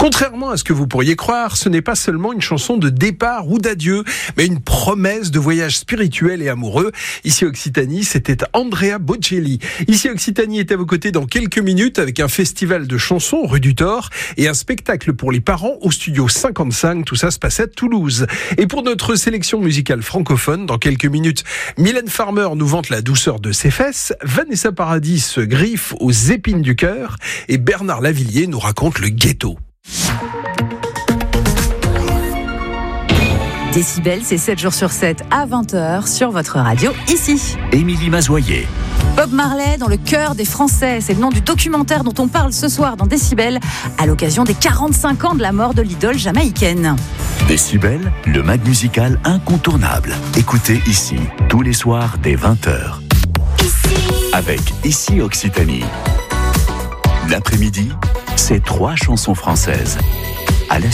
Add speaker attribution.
Speaker 1: Contrairement à ce que vous pourriez croire, ce n'est pas seulement une chanson de départ ou d'adieu, mais une promesse de voyage spirituel et amoureux. Ici Occitanie, c'était Andrea Bocelli. Ici Occitanie est à vos côtés dans quelques minutes avec un festival de chansons rue du Thor et un spectacle pour les parents au studio 55. Tout ça se passait à Toulouse. Et pour notre sélection musicale francophone, dans quelques minutes, Mylène Farmer nous vante la douceur de ses fesses, Vanessa Paradis se griffe aux épines du cœur et Bernard Lavilliers nous raconte le ghetto.
Speaker 2: Décibel, c'est 7 jours sur 7 à 20h sur votre radio, ici.
Speaker 3: Émilie Mazoyer.
Speaker 2: Bob Marley dans le cœur des Français, c'est le nom du documentaire dont on parle ce soir dans Décibel, à l'occasion des 45 ans de la mort de l'idole jamaïcaine.
Speaker 3: Décibel, le mag musical incontournable. Écoutez ici, tous les soirs dès 20h. Avec Ici Occitanie. L'après-midi, c'est 3 chansons françaises.